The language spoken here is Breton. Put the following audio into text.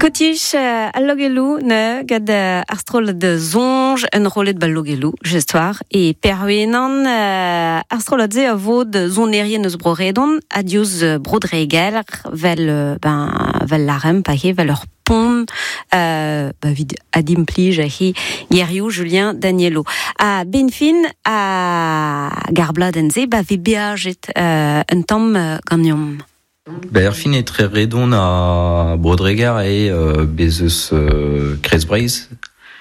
Potiche allogelou ne gad astrol de zonge un rolet ballogelou gestoire et perwenan astrol de a vod zonerien eus broredon adios brodregel vel larem pahe vel ur pont vid adim plij hi Gerioù Julien Danielo a benfin a garbla denze ve beaget un tamm gagnon. Ar fin etre redon a Brodregar e bezeus Kresbreiz